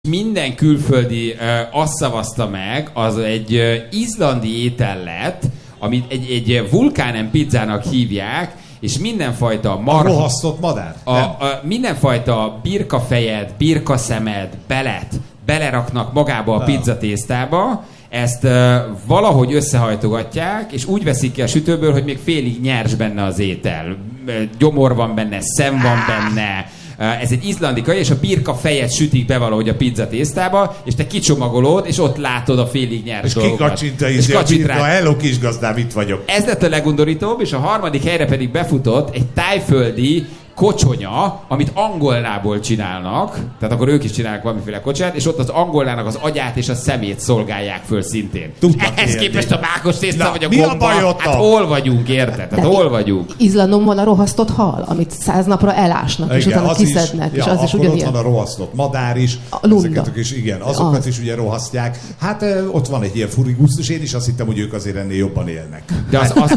Minden külföldi azt szavazta meg, az egy izlandi étel lett, amit egy vulkánen pizzának hívják, és mindenfajta marha... A rohasztott madár? Mindenfajta birkafejed, birkaszemed, belet beleraknak magába a pizzatésztába, ezt valahogy összehajtogatják, és úgy veszik ki a sütőből, hogy még félig nyers benne az étel. Gyomor van benne, szem van benne. Ez egy izlandi kaj, és a birka fejet sütik be valahogy a pizza tésztába, és te kicsomagolod, és ott látod a félig nyers dolgokat. És kacsint rá. Hello kisgazdám, itt vagyok. Ez lett a legundorítóbb, és a harmadik helyre pedig befutott egy tájföldi kocsonya, amit angolnából csinálnak, tehát akkor ők is csinálnak valamiféle kocsonyát, és ott az angolnának az agyát és a szemét szolgálják föl szintén. Ehhez képest a mákos tészta vagy a gomba, hát hol vagyunk, érted? Hát hol vagyunk? Izlandon van a rohasztott hal, amit 100 napra elásnak, igen, és utána kiszednek, és az is ugyanilyen. Ott van a rohasztott madár is, ezeket is, igen, azokat is ugye rohasztják. Hát ott van egy ilyen furigusztus, én is azt hittem, hogy ők azért ennél jobban élnek. De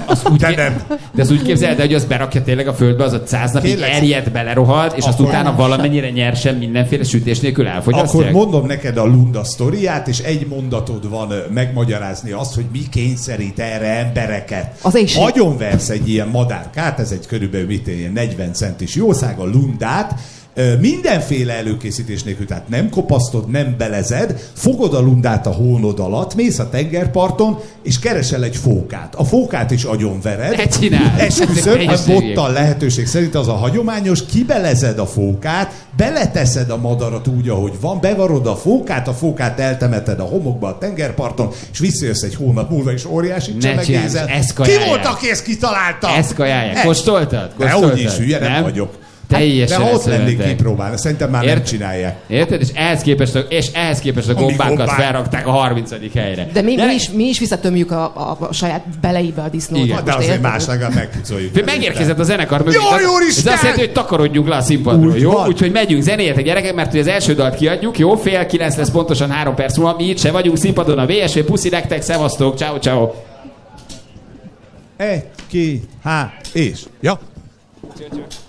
az úgy képzeld, hogy az berakja tényleg a földbe, az a 100 napig erjed belerohad, és azt utána valamennyire nyersen mindenféle sütés nélkül elfogyasztják. Akkor mondom neked a Lunda sztoriát, és egy mondatod van megmagyarázni azt, hogy mi kényszerít erre embereket. Agyonversz egy ilyen madárkát, ez egy körülbelül ilyen 40 centis jószág, a Lundát, mindenféle előkészítés nélkül, tehát nem kopasztod, nem belezed, fogod a Lundát a hónod alatt, mész a tengerparton, és keresel egy fókát. A fókát is agyonvered. Ne csinálj! Esküszöm, a bottal lehetőség szerint az a hagyományos, kibelezed a fókát, beleteszed a madarat úgy, ahogy van, bevarod a fókát eltemeted a homokba a tengerparton, és visszajössz egy hónap múlva, és óriási csemegézel. Ki volt, aki ezt kitalálta? Ezt kajálják. Kóstoltad? De úgyis hülye nem vagyok. Teljesen de ott lennék kipróbálni, szerintem már nem csinálják. Érted? És ehhez képest a gombákat felrakták a 30. helyre. De mi is visszatömjük a saját beleibe a disznót. Igen, de azért más legalább megpucoljuk. Megérkezett a zenekar mögé. Ez azt jelenti, hogy takarodjunk le a színpadról, jó? Úgyhogy megyünk, zenéljetek gyerekek, mert az első dalt kiadjuk, jó? 8:30 lesz pontosan 3 perc múlva. Mi itt se vagyunk színpadon, a VSV, puszi nektek, szevasztok, ciao ciao. 1, 2, 3, és... Ja.